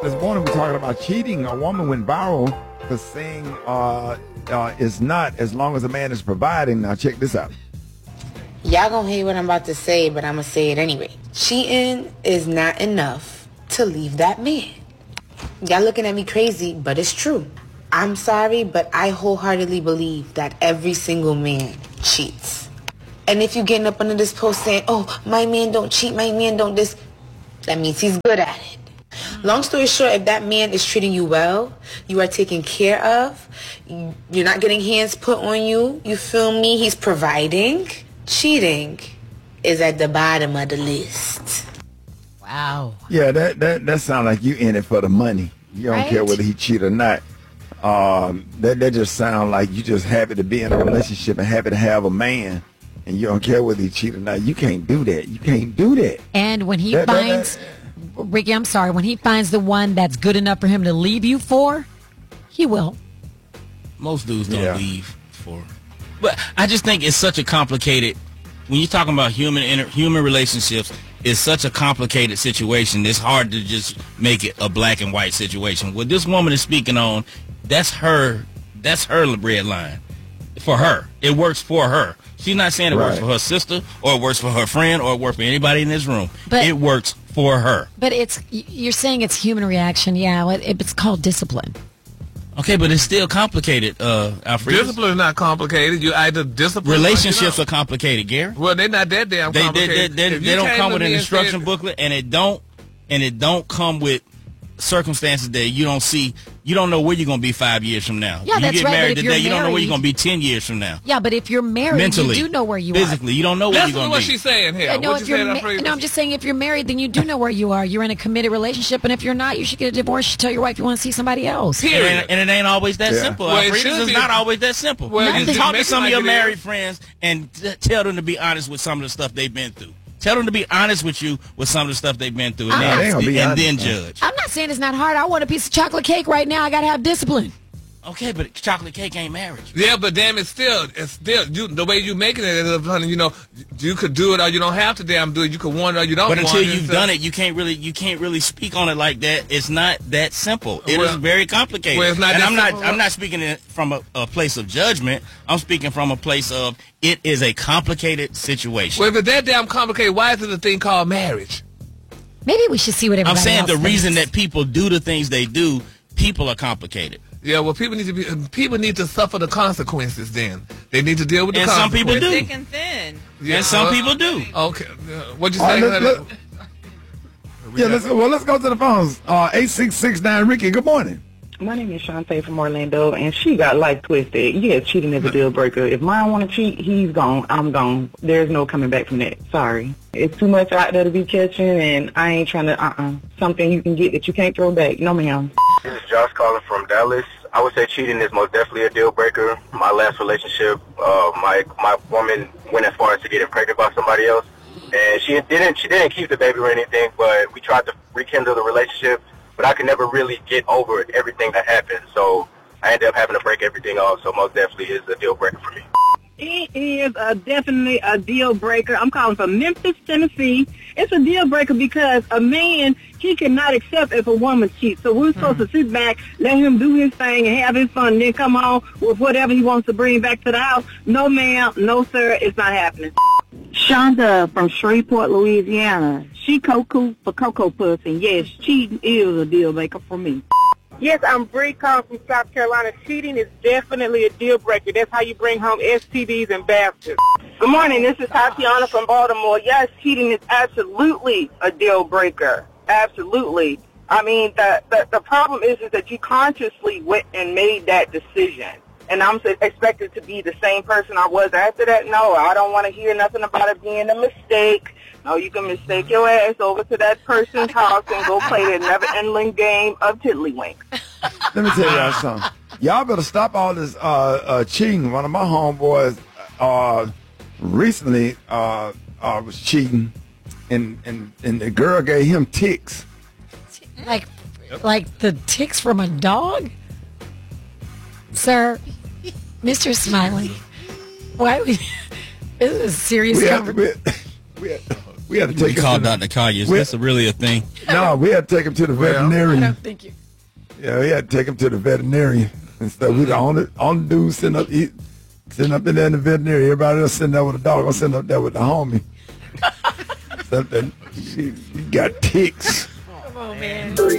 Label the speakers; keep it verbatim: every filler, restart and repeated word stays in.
Speaker 1: This morning we're talking about cheating. A woman went viral for saying uh, uh, it's not as long as a man is providing. Now check this out.
Speaker 2: Y'all gonna hate what I'm about to say, but I'm gonna say it anyway. Cheating is not enough to leave that man. Y'all looking at me crazy, but it's true. I'm sorry, but I wholeheartedly believe that every single man cheats. And if you're getting up under this post saying, oh, my man don't cheat, my man don't this, that means he's good at it. Long story short, if that man is treating you well, you are taken care of, you're not getting hands put on you, you feel me, he's providing, cheating is at the bottom of the list.
Speaker 3: Wow.
Speaker 1: Yeah, that that, that sounds like you in it for the money. You don't
Speaker 3: Right?
Speaker 1: care whether he cheat or not. Um, that, that just sounds like you just happy to be in a relationship and happy to have a man. And you don't care whether he cheat or not. You can't do that. You can't do that.
Speaker 3: And when he
Speaker 1: That- that-
Speaker 3: finds, Ricky, I'm sorry, when he finds the one that's good enough for him to leave you for, he will.
Speaker 4: Most dudes don't
Speaker 1: Yeah.
Speaker 4: leave for. But I just think it's such a complicated. When you're talking about human inter, human relationships, it's such a complicated situation. It's hard to just make it a black and white situation. What this woman is speaking on, that's her. That's her red line. For her, it works for her. She's not saying it works
Speaker 1: Right.
Speaker 4: for her sister, or it works for her friend, or it works for anybody in this room.
Speaker 3: But-
Speaker 4: it works for her.
Speaker 3: But it's you're saying it's human reaction. Yeah, it, it's called discipline.
Speaker 4: Okay, but it's still complicated, uh, Alfred.
Speaker 5: Discipline is not complicated. You either discipline.
Speaker 4: Relationships
Speaker 5: or
Speaker 4: are complicated, Gary.
Speaker 5: Well, they're not that damn
Speaker 4: They they,
Speaker 5: complicated.
Speaker 4: they, they,
Speaker 5: If
Speaker 4: they
Speaker 5: you
Speaker 4: don't
Speaker 5: came
Speaker 4: come
Speaker 5: to
Speaker 4: with an
Speaker 5: me and
Speaker 4: instruction
Speaker 5: said-
Speaker 4: booklet, and it don't and it don't come with circumstances that you don't see. You don't know where you're gonna be five years from now.
Speaker 3: Yeah,
Speaker 4: you
Speaker 3: that's
Speaker 4: get
Speaker 3: right, but
Speaker 4: married
Speaker 3: if
Speaker 4: today,
Speaker 3: you're
Speaker 4: you don't know where
Speaker 3: married-
Speaker 4: you're gonna be ten years from now.
Speaker 3: Yeah, but if you're married,
Speaker 4: Mentally,
Speaker 3: you do know where you
Speaker 4: physically,
Speaker 3: are.
Speaker 4: you don't know where
Speaker 5: Listen
Speaker 4: you're
Speaker 5: to
Speaker 4: gonna
Speaker 5: what
Speaker 4: be.
Speaker 5: she's saying here.
Speaker 3: I know
Speaker 5: What
Speaker 3: if
Speaker 5: you
Speaker 3: you're
Speaker 5: said,
Speaker 3: ma-
Speaker 5: Alfred?
Speaker 3: no, I'm just saying if you're married, then you do know where you are. You're in a committed relationship, and if you're not, you should get a divorce. You should tell your wife you want to see somebody else.
Speaker 4: And it,
Speaker 5: Period.
Speaker 4: ain't, and it ain't always that
Speaker 1: Yeah.
Speaker 4: simple.
Speaker 5: Well, it
Speaker 4: Alfred.
Speaker 5: should
Speaker 4: It's
Speaker 5: be.
Speaker 4: not always that simple.
Speaker 5: Well,
Speaker 4: you
Speaker 5: you
Speaker 4: can
Speaker 5: just
Speaker 4: talk
Speaker 5: make
Speaker 4: to
Speaker 5: it
Speaker 4: some
Speaker 5: like
Speaker 4: of your
Speaker 5: it is.
Speaker 4: married friends and t- tell them to be honest with some of the stuff they've been through. Tell them to be honest with you with some of the stuff they've been through, and,
Speaker 1: Nah, they
Speaker 4: then,
Speaker 1: gonna be
Speaker 4: and
Speaker 1: honest,
Speaker 4: then
Speaker 1: man.
Speaker 4: judge.
Speaker 3: I'm not saying it's not hard. I want a piece of chocolate cake right now. I gotta have discipline.
Speaker 4: Okay, but chocolate cake ain't marriage.
Speaker 5: Yeah, but damn, it's still, it's still you, the way you making it. Honey, you know, you could do it or you don't have to. Damn, do it. You could want it or you don't.
Speaker 4: But
Speaker 5: want
Speaker 4: until
Speaker 5: it.
Speaker 4: you've
Speaker 5: So-
Speaker 4: done it, you can't really you can't really speak on it like that. It's not that simple. It is
Speaker 5: Well-
Speaker 4: very complicated.
Speaker 5: well, it's not
Speaker 4: and
Speaker 5: that
Speaker 4: I'm not
Speaker 5: simple.
Speaker 4: I'm not speaking it from a, a place of judgment. I'm speaking from a place of it is a complicated situation.
Speaker 5: Well, if it's that damn complicated, why is it a thing called marriage?
Speaker 3: Maybe we should see what everybody
Speaker 4: I'm saying
Speaker 3: else
Speaker 4: the
Speaker 3: thinks.
Speaker 4: reason that people do the things they do, people are complicated.
Speaker 5: Yeah, well, people need to be. People need to suffer the consequences. Then they need to deal with the
Speaker 4: And some people
Speaker 5: consequences.
Speaker 4: do.
Speaker 6: Thick and thin.
Speaker 5: Yeah,
Speaker 4: And some
Speaker 5: well,
Speaker 4: people do.
Speaker 5: Okay, uh, what'd you
Speaker 1: All
Speaker 5: say?
Speaker 1: right, let's-
Speaker 5: honey?
Speaker 1: Yeah, let's, well, let's go to the phones. Uh, eight six six nine Ricky, good morning.
Speaker 7: My name is Shantae from Orlando, and she got life twisted. Yes, cheating is a deal breaker. If mine want to cheat, he's gone. I'm gone. There's no coming back from that. Sorry. It's too much out there to be catching, and I ain't trying to, uh-uh. Something you can get that you can't throw back. No, ma'am.
Speaker 8: This is Josh calling from Dallas. I would say cheating is most definitely a deal breaker. My last relationship, uh, my my woman went as far as to get pregnant by somebody else, and she didn't she didn't keep the baby or anything, but we tried to rekindle the relationship. But I could never really get over everything that happened, so I ended up having to break everything off. So most definitely is a deal breaker for me.
Speaker 7: It is a, definitely a deal breaker. I'm calling from Memphis, Tennessee. It's a deal breaker because a man, he cannot accept if a woman cheats. So we're supposed to sit back, let him do his thing and have his fun, and then come on with whatever he wants to bring back to the house. No, ma'am. No, sir. It's not happening. Shonda from Shreveport, Louisiana. She cuckoo for Cocoa Puss, and yes, cheating is a deal breaker for me.
Speaker 9: Yes, I'm Bree calling from South Carolina. Cheating is definitely a deal breaker. That's how you bring home S T Ds and bastards.
Speaker 7: Good morning. This is Tatiana from Baltimore. Yes, cheating is absolutely a deal breaker. Absolutely. I mean, the, the, the problem is, is that you consciously went and made that decision. And I'm expected to be the same person I was after that. No, I don't want to hear nothing about it being a mistake. No, you can mistake your ass over to that person's house and go play the never-ending game of Tiddlywink.
Speaker 1: Let me tell y'all something. Y'all better stop all this uh, uh, cheating. One of my homeboys uh, recently uh, uh, was cheating, and, and, and the girl gave him ticks.
Speaker 3: Like, like the ticks from a dog? Sir, Mister Smiley, why we, this is a serious
Speaker 1: We had,
Speaker 3: conversation.
Speaker 1: we, had, we, had, We had to take
Speaker 4: You
Speaker 1: him
Speaker 4: call
Speaker 1: to the-
Speaker 4: Doctor Collins.
Speaker 1: we-
Speaker 4: That's a really a thing.
Speaker 1: No, we had to take him to the veterinarian.
Speaker 3: Thank you.
Speaker 1: Yeah, we had to take him to the veterinarian and stuff. We the only only dude sitting up eat, sitting up in there in the veterinary. Everybody else sitting there with a dog. I'm sitting up there with the homie. Something. He, he got ticks.
Speaker 3: Come on, man.